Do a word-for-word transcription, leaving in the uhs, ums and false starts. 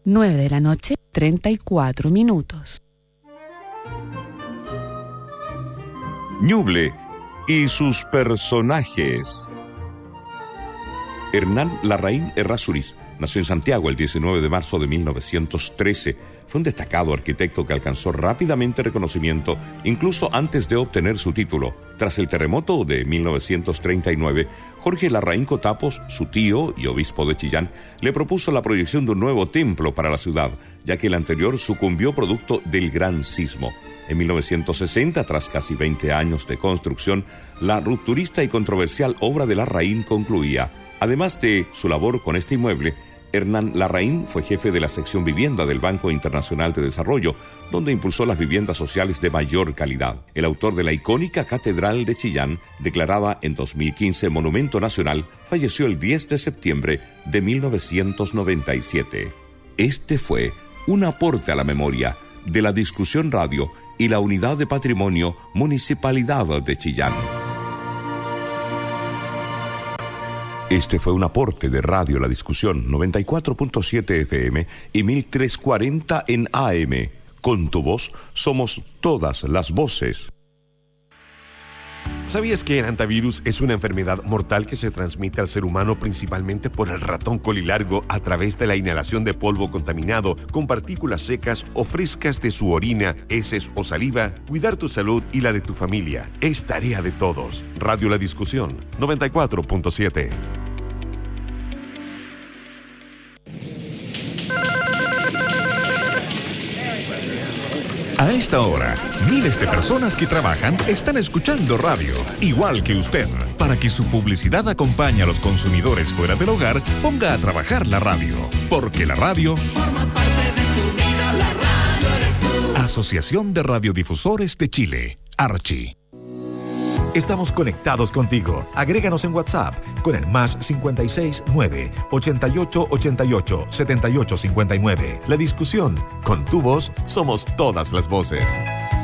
nueve de la noche, treinta y cuatro minutos. Ñuble y sus personajes. Hernán Larraín Errázuriz nació en Santiago el diecinueve de marzo de mil novecientos trece. Fue un destacado arquitecto que alcanzó rápidamente reconocimiento, incluso antes de obtener su título. Tras el terremoto de mil novecientos treinta y nueve, Jorge Larraín Cotapos, su tío y obispo de Chillán, le propuso la proyección de un nuevo templo para la ciudad, ya que el anterior sucumbió producto del gran sismo. En mil novecientos sesenta, tras casi veinte años de construcción, la rupturista y controversial obra de Larraín concluía. Además de su labor con este inmueble, Hernán Larraín fue jefe de la sección vivienda del Banco Internacional de Desarrollo, donde impulsó las viviendas sociales de mayor calidad. El autor de la icónica Catedral de Chillán, declarada en dos mil quince Monumento Nacional, falleció el diez de septiembre de mil novecientos noventa y siete. Este fue un aporte a la memoria de la Discusión Radio y la Unidad de Patrimonio Municipalidad de Chillán. Este fue un aporte de Radio La Discusión, noventa y cuatro punto siete F M y mil trescientos cuarenta en A M. Con tu voz somos todas las voces. ¿Sabías que el hantavirus es una enfermedad mortal que se transmite al ser humano principalmente por el ratón colilargo a través de la inhalación de polvo contaminado con partículas secas o frescas de su orina, heces o saliva? Cuidar tu salud y la de tu familia es tarea de todos. Radio La Discusión, noventa y cuatro punto siete. A esta hora, miles de personas que trabajan están escuchando radio, igual que usted. Para que su publicidad acompañe a los consumidores fuera del hogar, ponga a trabajar la radio. Porque la radio forma parte de tu vida, la radio eres tú. Asociación de Radiodifusores de Chile, Archi. Estamos conectados contigo. Agréganos en WhatsApp con el más cincuenta y seis nueve, ochenta y ocho ochenta y ocho, setenta y ocho cincuenta y nueve. La Discusión. Con tu voz somos todas las voces.